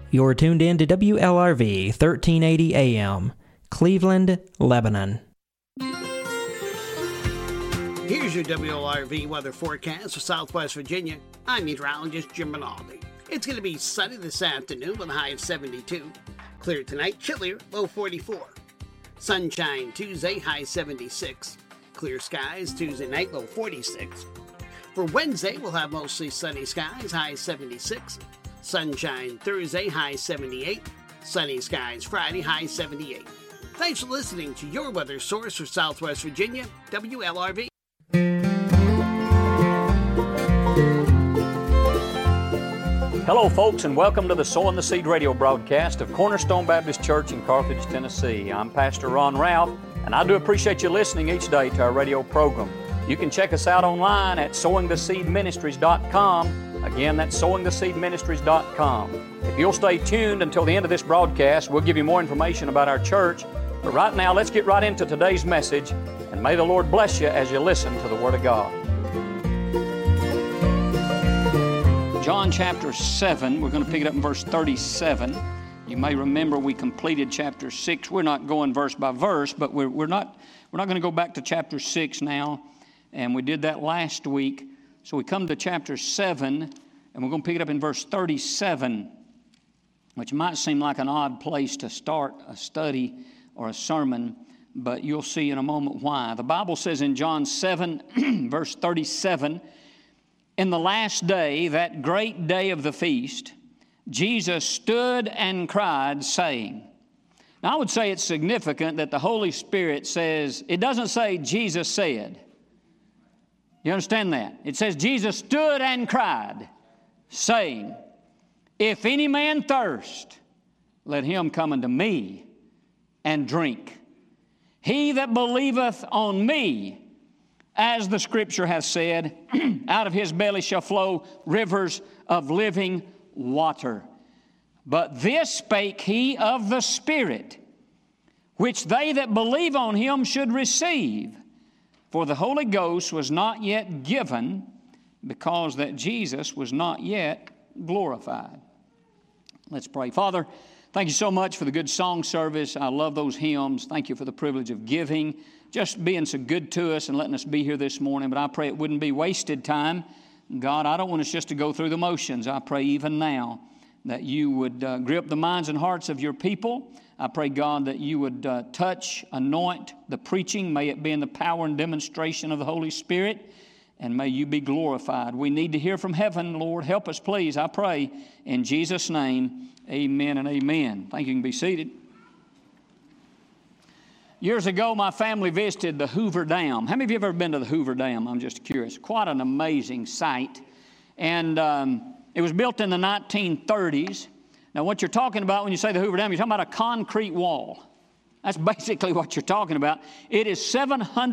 You're tuned in to WLRV 1380 AM, Cleveland, Lebanon. Here's your WLRV weather forecast for Southwest Virginia. I'm meteorologist Jim Rinaldi. It's going to be sunny this afternoon with a high of 72. Clear tonight, chillier, low 44. Sunshine Tuesday, high 76. Clear skies Tuesday night, low 46. For Wednesday, we'll have mostly sunny skies, high 76. Sunshine Thursday, high 78. Sunny skies Friday, high 78. Thanks for listening to your weather source for Southwest Virginia, WLRV. Hello, folks, and welcome to the Sowing the Seed radio broadcast of Cornerstone Baptist Church in Carthage, Tennessee. I'm Pastor Ron Ralph, and I do appreciate you listening each day to our radio program. You can check us out online at sowingtheseedministries.com. Again, that's sowingtheseedministries.com. If you'll stay tuned until the end of this broadcast, we'll give you more information about our church. But right now, let's get right into today's message, and may the Lord bless you as you listen to the Word of God. John chapter 7, we're going to pick it up in verse 37. You may remember we completed chapter 6. We're not going verse by verse, but we're not going to go back to chapter 6 now, and we did that last week. So we come to chapter 7, and we're going to pick it up in verse 37, which might seem like an odd place to start a study or a sermon, but you'll see in a moment why. The Bible says in John 7, verse 37, "In the last day, that great day of the feast, Jesus stood and cried, saying," Now I would say it's significant that the Holy Spirit says, it doesn't say Jesus said. You understand that? It says Jesus stood and cried, saying, "If any man thirst, let him come unto me and drink. He that believeth on me, as the Scripture hath said, out of his belly shall flow rivers of living water. But this spake he of the Spirit, which they that believe on him should receive. For the Holy Ghost was not yet given, because that Jesus was not yet glorified." Let's pray. Father, thank you so much for the good song service. I love those hymns. Thank you for the privilege of giving, just being so good to us and letting us be here this morning. But I pray it wouldn't be wasted time. God, I don't want us just to go through the motions. I pray even now that you would grip the minds and hearts of your people. I pray, God, that you would touch, anoint the preaching. May it be in the power and demonstration of the Holy Spirit, and may you be glorified. We need to hear from heaven, Lord. Help us, please, I pray. In Jesus' name, amen and amen. Thank you. You can be seated. Years ago, my family visited the Hoover Dam. How many of you have ever been to the Hoover Dam? I'm just curious. Quite an amazing sight. And it was built in the 1930s. Now, what you're talking about when you say the Hoover Dam, you're talking about a concrete wall. That's basically what you're talking about. It is 700